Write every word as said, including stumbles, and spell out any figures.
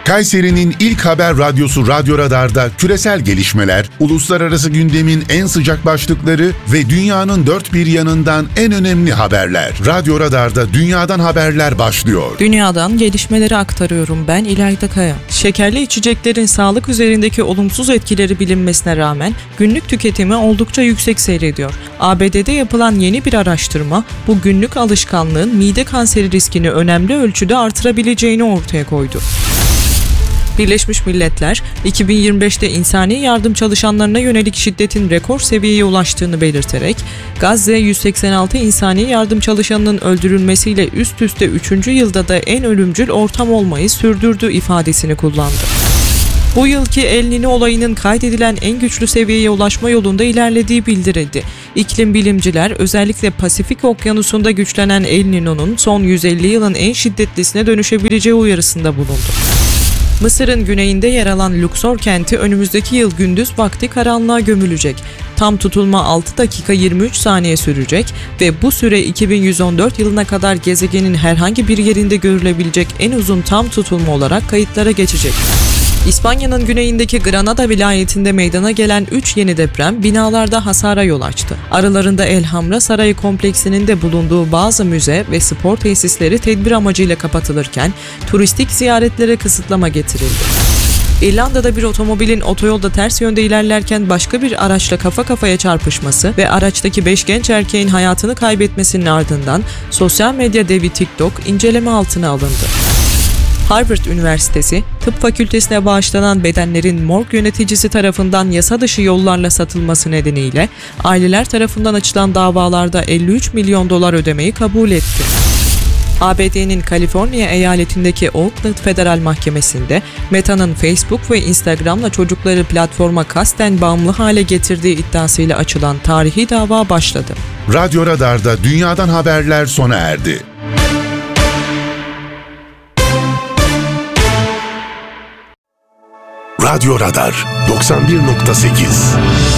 Kayseri'nin ilk haber radyosu Radyo Radar'da küresel gelişmeler, uluslararası gündemin en sıcak başlıkları ve dünyanın dört bir yanından en önemli haberler. Radyo Radar'da dünyadan haberler başlıyor. Dünyadan gelişmeleri aktarıyorum ben İlayda Kaya. Şekerli içeceklerin sağlık üzerindeki olumsuz etkileri bilinmesine rağmen günlük tüketimi oldukça yüksek seyrediyor. A B D'de yapılan yeni bir araştırma bu günlük alışkanlığın mide kanseri riskini önemli ölçüde artırabileceğini ortaya koydu. Birleşmiş Milletler, iki bin yirmi beşte insani yardım çalışanlarına yönelik şiddetin rekor seviyeye ulaştığını belirterek, Gazze yüz seksen altı insani yardım çalışanının öldürülmesiyle üst üste üçüncü yılda da en ölümcül ortam olmayı sürdürdü ifadesini kullandı. Bu yılki El Niño olayının kaydedilen en güçlü seviyeye ulaşma yolunda ilerlediği bildirildi. İklim bilimciler özellikle Pasifik Okyanusu'nda güçlenen El Niño'nun son yüz elli yılın en şiddetlisine dönüşebileceği uyarısında bulundu. Mısır'ın güneyinde yer alan Luxor kenti önümüzdeki yıl gündüz vakti karanlığa gömülecek. Tam tutulma altı dakika yirmi üç saniye sürecek ve bu süre iki bin yüz on dört yılına kadar gezegenin herhangi bir yerinde görülebilecek en uzun tam tutulma olarak kayıtlara geçecek. İspanya'nın güneyindeki Granada vilayetinde meydana gelen üç yeni deprem binalarda hasara yol açtı. Aralarında Elhamra Sarayı kompleksinin de bulunduğu bazı müze ve spor tesisleri tedbir amacıyla kapatılırken turistik ziyaretlere kısıtlama getirildi. İrlanda'da bir otomobilin otoyolda ters yönde ilerlerken başka bir araçla kafa kafaya çarpışması ve araçtaki beş genç erkeğin hayatını kaybetmesinin ardından sosyal medya devi TikTok inceleme altına alındı. Harvard Üniversitesi, Tıp Fakültesine bağışlanan bedenlerin morg yöneticisi tarafından yasa dışı yollarla satılması nedeniyle aileler tarafından açılan davalarda elli üç milyon dolar ödemeyi kabul etti. A B D'nin Kaliforniya eyaletindeki Oakland Federal Mahkemesi'nde Meta'nın Facebook ve Instagram'la çocukları platforma kasten bağımlı hale getirdiği iddiasıyla açılan tarihi dava başladı. Radyo Radar'da dünyadan haberler sona erdi. Radyo Radar doksan bir nokta sekiz